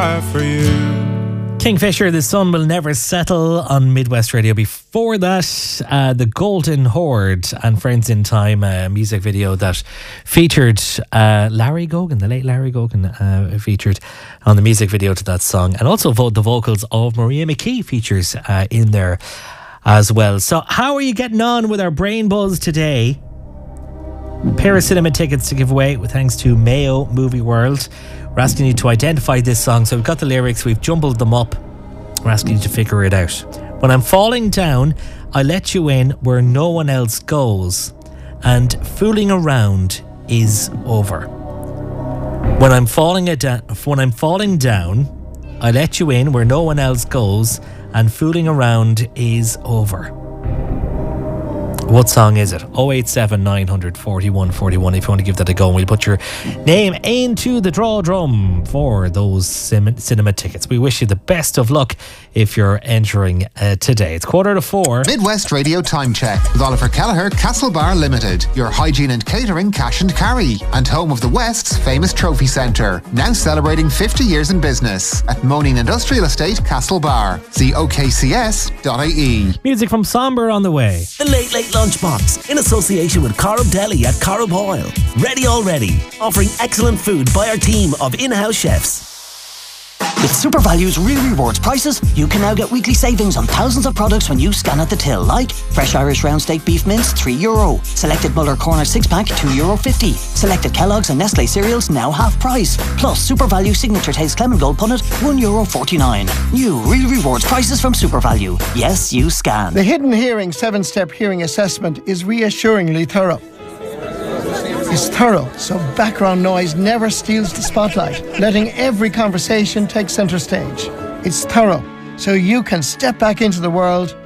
For you. Kingfisher, The Sun Will Never Settle on Midwest Radio. Before that, The Golden Horde and Friends in Time, a music video that featured Larry Gogan, the late Larry Gogan, featured on the music video to that song. And also the vocals of Maria McKee features in there as well. So how are you getting on with our Brain Buzz today? A pair of cinema tickets to give away with thanks to Mayo Movie World. We're asking you to identify this song. So we've got the lyrics, we've jumbled them up. We're asking you to figure it out. When I'm falling down, I let you in where no one else goes, and fooling around is over. When I'm falling down, I let you in where no one else goes, and fooling around is over. What song is it? 087 900 41 41 if you want to give that a go, and we'll put your name into the draw drum for those cinema tickets. We wish you the best of luck if you're entering today. It's 3:45. Midwest Radio Time Check with Oliver Kelleher, Castlebar Limited, your hygiene and catering cash and carry, and home of the West's famous trophy centre, now celebrating 50 years in business at Moaning Industrial Estate, Castlebar. See okcs.ie. Music from Somber on the way. The Late Late Lunchbox in association with Corrib Deli at Corrib Oil. Ready already, offering excellent food by our team of in-house chefs. With SuperValue's Real Rewards prices, you can now get weekly savings on thousands of products when you scan at the till, like fresh Irish round steak beef mince, €3. Selected Muller Corner 6-pack, €2.50. Selected Kellogg's and Nestle cereals, now half price. Plus, SuperValue Signature Taste Clement Gold Punnet, €1.49. New Real Rewards prices from SuperValue. Yes, you scan. The Hidden Hearing 7-step hearing assessment is reassuringly thorough. It's thorough, so background noise never steals the spotlight, letting every conversation take centre stage. It's thorough, so you can step back into the world